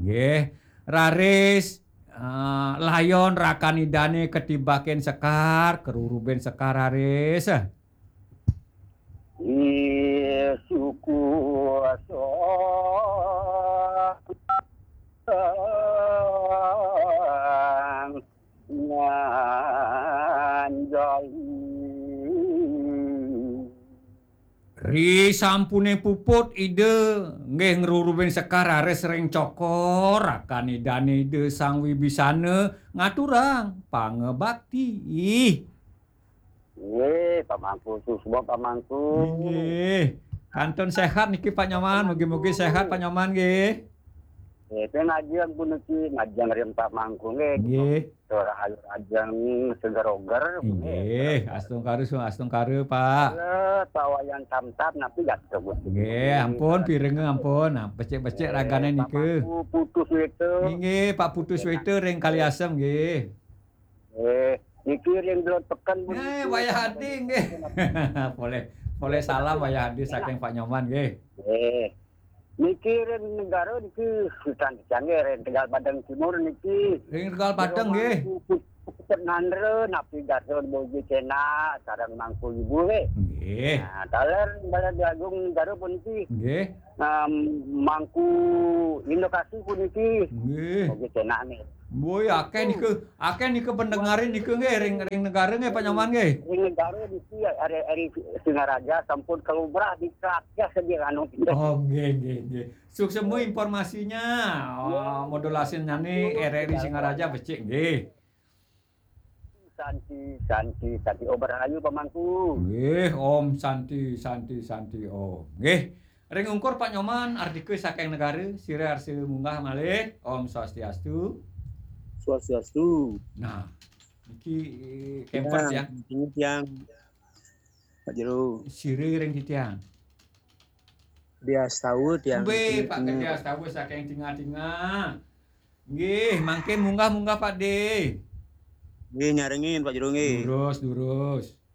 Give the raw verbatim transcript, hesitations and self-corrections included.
Nggih. Raris uh, layon rakanidane ketibaken sekar, keruruben sekar Raris. I suku so Ri sampune puput ide nggih ngruruben sekar Raris ring cokor rakanidane ide Sang Wibisana ngaturang pangebakti. Ih. Nggih, pamangku suswa pamangku. Nggih. Kantun sehat niki Pak Nyoman, mugi-mugi sehat Pak Nyoman nggih. Itu ngajian pun niki ngajian rim pamangku nggih. Nggih. Ora ayo ajang seger-oger. Nggih, astung karu astung karu Pak. Tawayan tam-tam napi gak sebut. Nggih, ampun pirenge ampun. Nah, becik-becik ragane niku. Putus itu. Nggih, Pak Putus Wete ring Kaliasem nggih. Eh, niki ring delok tekan pun. Eh, wayah hadi nggih. Boleh boleh salam wayah hadi saking Pak Nyoman nggih. Eh. Niki ring negara niki Sultan Canggih ring Tegal Padang Timur niki. Ring Tegal Padang nggih. Nandre napi garson bogi cena sareng mangku ibu we. Nggih. Nah, taler bala diagung negara pun niki. Nggih. Um, mangku Indokasi pun niki. Nggih. Bogi cena nih. Boy akeh niku, akeh niku pendengarin niku nggih ring ring negara nggih Pak Nyoman nggih. Ring negara niki ari-ari Singaraja sampun kelumrah di Krakia sedia anu. Oh nggih nggih nggih. Suksemu informasinya. Oh, modulasinya nih R R I Singaraja becik nggih. Santi Santi Santi Oberayu pamangku. Nggih, Om Santi Santi Santi Om. Nggih. Ring ungkur Pak Nyoman ardike saking negara sire arsi munggah malih Om Swastiastu. Swastiastu. Nah, iki kempet ya. Ini yang Pak Jero. Sire ring titiang. Dia tahu dia. Be, Pak Kerja tahu saking tinggal-tinggal. Nggih, mangke munggah-munggah Pak De. Nggih nyarengin Pak Jero nggih. Durus, durus.